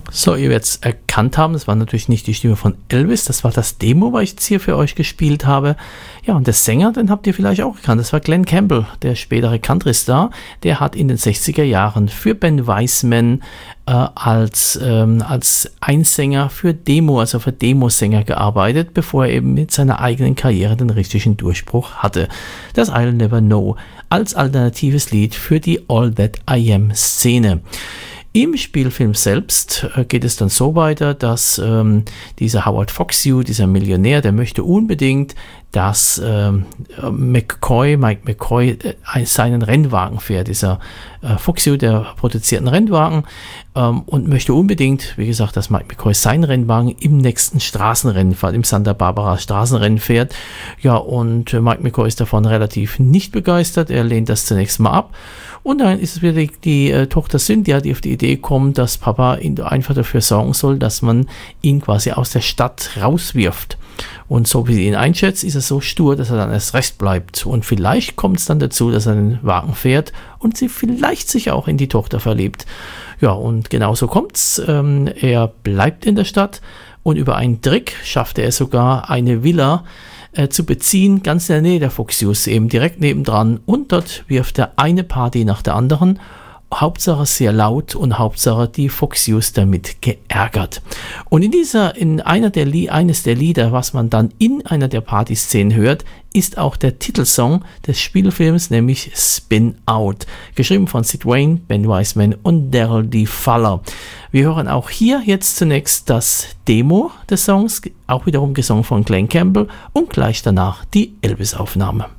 So, ihr werdet es erkannt haben, das war natürlich nicht die Stimme von Elvis, das war das Demo, was ich jetzt hier für euch gespielt habe. Ja, und der Sänger, den habt ihr vielleicht auch gekannt, das war Glen Campbell, der spätere Country-Star. Der hat in den 60er Jahren für Ben Weisman als Einsänger für Demo, also für Demosänger gearbeitet, bevor er eben mit seiner eigenen Karriere den richtigen Durchbruch hatte. Das I'll Never Know als alternatives Lied für die All That I Am Szene. Im Spielfilm selbst geht es dann so weiter, dass dieser Howard Foxew, dieser Millionär, der möchte unbedingt, dass Mike McCoy seinen Rennwagen fährt. Dieser Foxew, der produziert einen Rennwagen und möchte unbedingt, wie gesagt, dass Mike McCoy seinen Rennwagen im nächsten Straßenrennen fährt, im Santa Barbara Straßenrennen fährt. Ja, und Mike McCoy ist davon relativ nicht begeistert. Er lehnt das zunächst mal ab. Und dann ist es wieder die Tochter Cynthia, die auf die Idee kommt, dass Papa ihn einfach dafür sorgen soll, dass man ihn quasi aus der Stadt rauswirft. Und so wie sie ihn einschätzt, ist er so stur, dass er dann erst recht bleibt. Und vielleicht kommt es dann dazu, dass er den Wagen fährt und sie vielleicht sich auch in die Tochter verliebt. Ja, und genau so kommt's. Er bleibt in der Stadt und über einen Trick schafft er sogar eine Villa zu beziehen, ganz in der Nähe der Foxews, eben direkt nebendran. Und dort wirft er eine Party nach der anderen. Hauptsache sehr laut und Hauptsache die Foxews damit geärgert. Und eines der Lieder, was man dann in einer der Partyszenen hört, ist auch der Titelsong des Spielfilms, nämlich Spin Out, geschrieben von Sid Wayne, Ben Weisman und Daryl D. Fuller. Wir hören auch hier jetzt zunächst das Demo des Songs, auch wiederum gesungen von Glen Campbell und gleich danach die Elvis-Aufnahme.